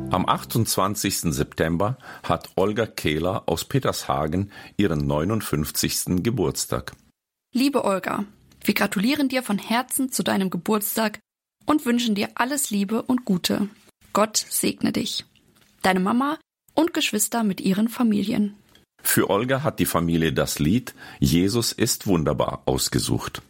Am 28. September hat Olga Kehler aus Petershagen ihren 59. Geburtstag. Liebe Olga, wir gratulieren dir von Herzen zu deinem Geburtstag und wünschen dir alles Liebe und Gute. Gott segne dich. Deine Mama und Geschwister mit ihren Familien. Für Olga hat die Familie das Lied Jesus ist wunderbar ausgesucht.